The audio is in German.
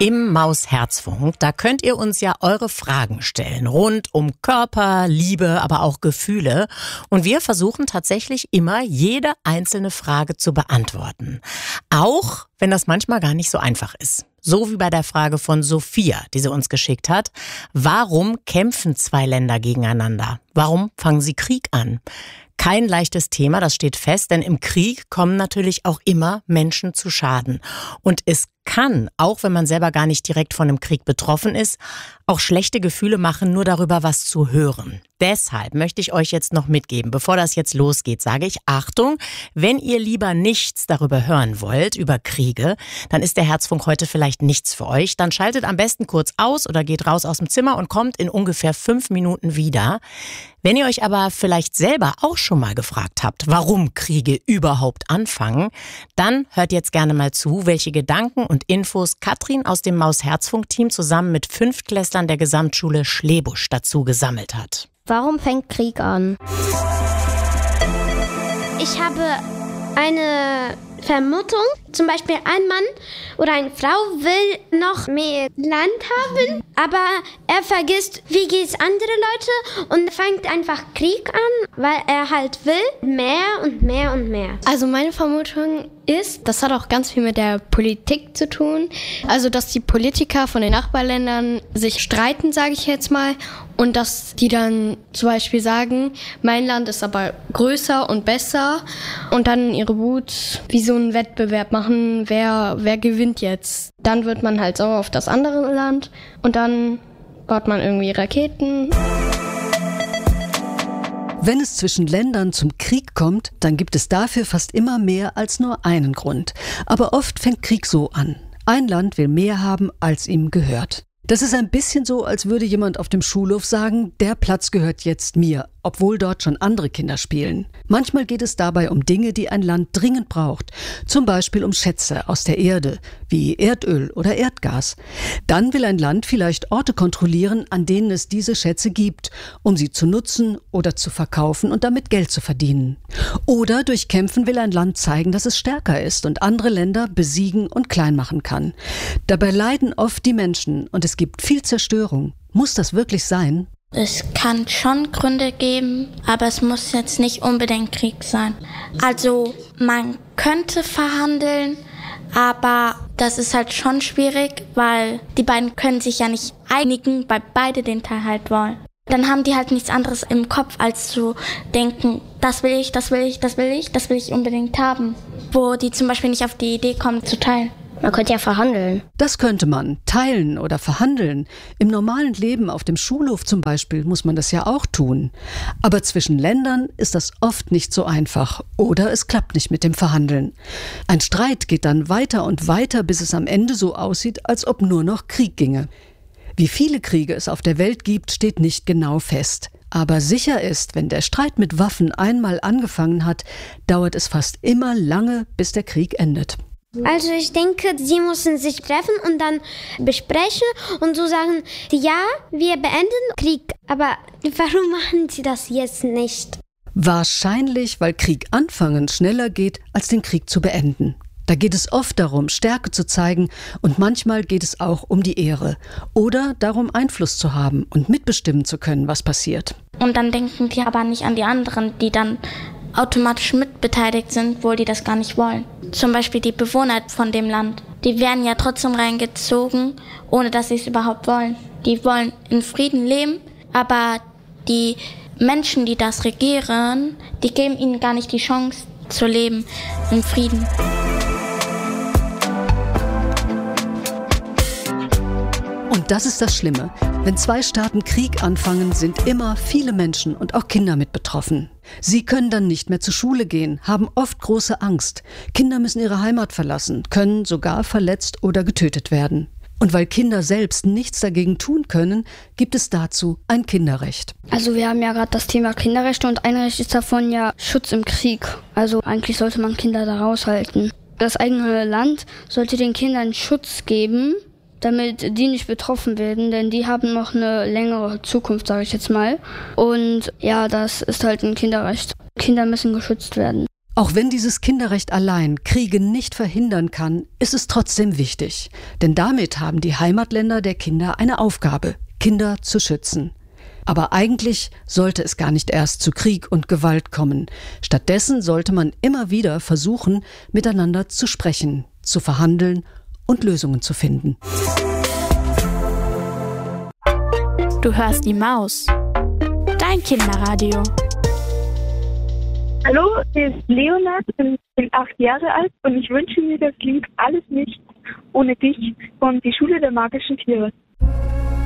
Im Maus-Herzfunk, da könnt ihr uns ja eure Fragen stellen, rund um Körper, Liebe, aber auch Gefühle. Und wir versuchen tatsächlich immer, jede einzelne Frage zu beantworten. Auch wenn das manchmal gar nicht so einfach ist. So wie bei der Frage von Sophia, die sie uns geschickt hat. Warum kämpfen zwei Länder gegeneinander? Warum fangen sie Krieg an? Kein leichtes Thema, das steht fest, denn im Krieg kommen natürlich auch immer Menschen zu Schaden. Und es kann, auch wenn man selber gar nicht direkt von einem Krieg betroffen ist, auch schlechte Gefühle machen, nur darüber was zu hören. Deshalb möchte ich euch jetzt noch mitgeben, bevor das jetzt losgeht, sage ich, Achtung, wenn ihr lieber nichts darüber hören wollt, über Kriege, dann ist der Herzfunk heute vielleicht nichts für euch. Dann schaltet am besten kurz aus oder geht raus aus dem Zimmer und kommt in ungefähr 5 Minuten wieder. Wenn ihr euch aber vielleicht selber auch schon mal gefragt habt, warum Kriege überhaupt anfangen, dann hört jetzt gerne mal zu, welche Gedanken und Infos Katrin aus dem Maus-Herzfunk-Team zusammen mit 5-Klässlern der Gesamtschule Schlebusch dazu gesammelt hat. Warum fängt Krieg an? Ich habe eine Vermutung, zum Beispiel ein Mann oder eine Frau will noch mehr Land haben, aber er vergisst, wie geht's andere Leute und fängt einfach Krieg an, weil er halt will mehr und mehr und mehr. Also meine Vermutung ist, das hat auch ganz viel mit der Politik zu tun, also dass die Politiker von den Nachbarländern sich streiten, sage ich jetzt mal, und dass die dann zum Beispiel sagen, mein Land ist aber größer und besser und dann ihre Wut wie so einen Wettbewerb machen, wer gewinnt jetzt. Dann wird man halt sauer auf das andere Land und dann baut man irgendwie Raketen. Wenn es zwischen Ländern zum Krieg kommt, dann gibt es dafür fast immer mehr als nur einen Grund. Aber oft fängt Krieg so an. Ein Land will mehr haben, als ihm gehört. Das ist ein bisschen so, als würde jemand auf dem Schulhof sagen, der Platz gehört jetzt mir, obwohl dort schon andere Kinder spielen. Manchmal geht es dabei um Dinge, die ein Land dringend braucht. Zum Beispiel um Schätze aus der Erde, wie Erdöl oder Erdgas. Dann will ein Land vielleicht Orte kontrollieren, an denen es diese Schätze gibt, um sie zu nutzen oder zu verkaufen und damit Geld zu verdienen. Oder durch Kämpfen will ein Land zeigen, dass es stärker ist und andere Länder besiegen und klein machen kann. Dabei leiden oft die Menschen und es gibt viel Zerstörung. Muss das wirklich sein? Es kann schon Gründe geben, aber es muss jetzt nicht unbedingt Krieg sein. Also man könnte verhandeln, aber das ist halt schon schwierig, weil die beiden können sich ja nicht einigen, weil beide den Teil halt wollen. Dann haben die halt nichts anderes im Kopf, als zu denken, das will ich, das will ich, das will ich, das will ich unbedingt haben. Wo die zum Beispiel nicht auf die Idee kommen zu teilen. Man könnte ja verhandeln. Das könnte man, teilen oder verhandeln. Im normalen Leben auf dem Schulhof zum Beispiel muss man das ja auch tun. Aber zwischen Ländern ist das oft nicht so einfach. Oder es klappt nicht mit dem Verhandeln. Ein Streit geht dann weiter und weiter, bis es am Ende so aussieht, als ob nur noch Krieg ginge. Wie viele Kriege es auf der Welt gibt, steht nicht genau fest. Aber sicher ist, wenn der Streit mit Waffen einmal angefangen hat, dauert es fast immer lange, bis der Krieg endet. Also ich denke, sie müssen sich treffen und dann besprechen und so sagen, ja, wir beenden Krieg. Aber warum machen sie das jetzt nicht? Wahrscheinlich, weil Krieg anfangen schneller geht, als den Krieg zu beenden. Da geht es oft darum, Stärke zu zeigen und manchmal geht es auch um die Ehre. Oder darum, Einfluss zu haben und mitbestimmen zu können, was passiert. Und dann denken die aber nicht an die anderen, die dann automatisch mitbeteiligt sind, obwohl die das gar nicht wollen. Zum Beispiel die Bewohner von dem Land. Die werden ja trotzdem reingezogen, ohne dass sie es überhaupt wollen. Die wollen in Frieden leben, aber die Menschen, die das regieren, die geben ihnen gar nicht die Chance zu leben in Frieden. Und das ist das Schlimme. Wenn zwei Staaten Krieg anfangen, sind immer viele Menschen und auch Kinder mit betroffen. Sie können dann nicht mehr zur Schule gehen, haben oft große Angst. Kinder müssen ihre Heimat verlassen, können sogar verletzt oder getötet werden. Und weil Kinder selbst nichts dagegen tun können, gibt es dazu ein Kinderrecht. Also wir haben ja gerade das Thema Kinderrechte und ein Recht ist davon ja Schutz im Krieg. Also eigentlich sollte man Kinder da raushalten. Das eigene Land sollte den Kindern Schutz geben, damit die nicht betroffen werden, denn die haben noch eine längere Zukunft, sage ich jetzt mal. Und ja, das ist halt ein Kinderrecht. Kinder müssen geschützt werden. Auch wenn dieses Kinderrecht allein Kriege nicht verhindern kann, ist es trotzdem wichtig. Denn damit haben die Heimatländer der Kinder eine Aufgabe, Kinder zu schützen. Aber eigentlich sollte es gar nicht erst zu Krieg und Gewalt kommen. Stattdessen sollte man immer wieder versuchen, miteinander zu sprechen, zu verhandeln und Lösungen zu finden. Du hörst die Maus. Dein Kinderradio. Hallo, hier ist Leonard, ich bin 8 Jahre alt und ich wünsche mir das Lied Alles Nichts ohne dich von Die Schule der magischen Tiere.